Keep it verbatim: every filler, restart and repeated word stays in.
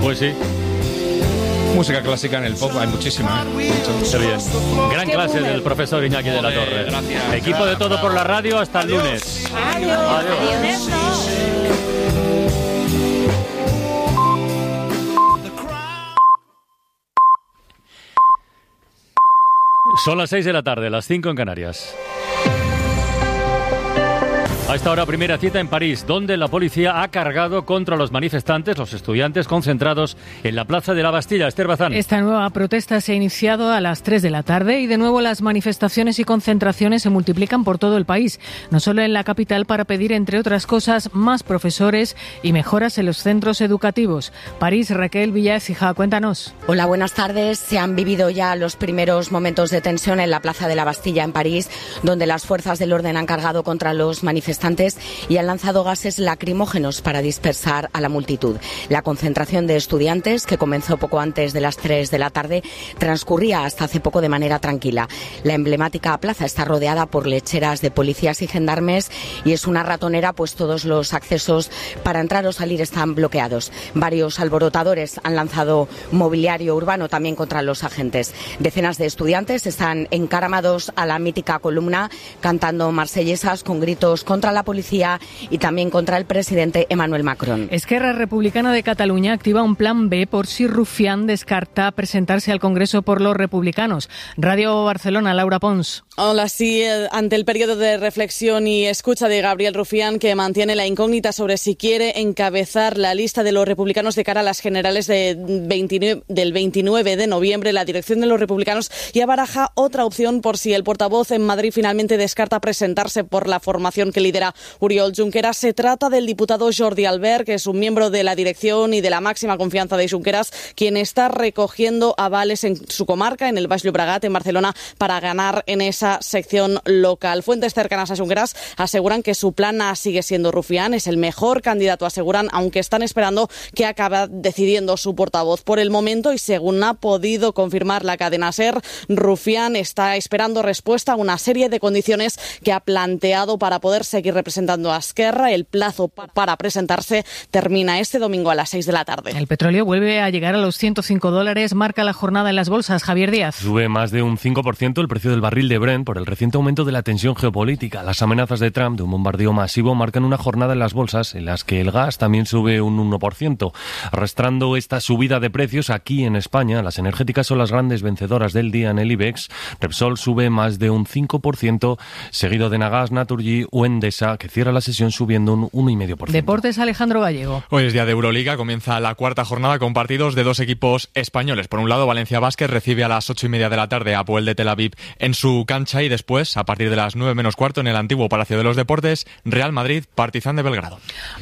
Pues sí. Música clásica en el pop, hay muchísima, ¿eh? Mucho. Qué bien. Gran clase del profesor Iñaki de la Torre. Gracias. Equipo de Todo por la Radio, hasta el lunes. Adiós. Adiós. Son las seis de la tarde, las cinco en Canarias. A esta hora, primera cita en París, donde la policía ha cargado contra los manifestantes, los estudiantes concentrados en la plaza de la Bastilla. Esther Bazán. Esta nueva protesta se ha iniciado a las tres de la tarde y de nuevo las manifestaciones y concentraciones se multiplican por todo el país, no solo en la capital, para pedir, entre otras cosas, más profesores y mejoras en los centros educativos. París, Raquel Villaécija, cuéntanos. Hola, buenas tardes. Se han vivido ya los primeros momentos de tensión en la plaza de la Bastilla en París, donde las fuerzas del orden han cargado contra los manifestantes y han lanzado gases lacrimógenos para dispersar a la multitud. La concentración de estudiantes, que comenzó poco antes de las tres de la tarde, transcurría hasta hace poco de manera tranquila. La emblemática plaza está rodeada por lecheras de policías y gendarmes y es una ratonera, pues todos los accesos para entrar o salir están bloqueados. Varios alborotadores han lanzado mobiliario urbano también contra los agentes. Decenas de estudiantes están encaramados a la mítica columna cantando marsellesas con gritos contra la policía y también contra el presidente Emmanuel Macron. Esquerra Republicana de Cataluña activa un plan B por si Rufián descarta presentarse al Congreso por los republicanos. Radio Barcelona, Laura Pons. Hola, sí, ante el periodo de reflexión y escucha de Gabriel Rufián, que mantiene la incógnita sobre si quiere encabezar la lista de los republicanos de cara a las generales de veintinueve, del veintinueve de noviembre, la dirección de los republicanos ya baraja otra opción por si el portavoz en Madrid finalmente descarta presentarse por la formación que lidera Oriol Junqueras. Se trata del diputado Jordi Albert, que es un miembro de la dirección y de la máxima confianza de Junqueras, quien está recogiendo avales en su comarca, en el Baix Llobregat, en Barcelona, para ganar en esa sección local. Fuentes cercanas a Junqueras aseguran que su plan A sigue siendo Rufián, es el mejor candidato, aseguran, aunque están esperando que acabe decidiendo su portavoz. Por el momento, y según ha podido confirmar la cadena SER, Rufián está esperando respuesta a una serie de condiciones que ha planteado para poder seguir representando a Esquerra. El plazo para presentarse termina este domingo a las seis de la tarde. El petróleo vuelve a llegar a los ciento cinco dólares, marca la jornada en las bolsas. Javier Díaz. Sube más de un cinco por ciento el precio del barril de Brent por el reciente aumento de la tensión geopolítica. Las amenazas de Trump de un bombardeo masivo marcan una jornada en las bolsas en las que el gas también sube un uno por ciento. Arrastrando esta subida de precios aquí en España, las energéticas son las grandes vencedoras del día en el IBEX. Repsol sube más de un cinco por ciento, seguido de Nagas, Naturgy o Endesa, que cierra la sesión subiendo un uno coma cinco por ciento. Deportes, Alejandro Gallego. Hoy es día de Euroliga, comienza la cuarta jornada con partidos de dos equipos españoles. Por un lado, Valencia Basket recibe a las ocho y media de la tarde a Apoel de Tel Aviv en su cancha, y después, a partir de las nueve menos cuarto, en el antiguo Palacio de los Deportes, Real Madrid, Partizan de Belgrado.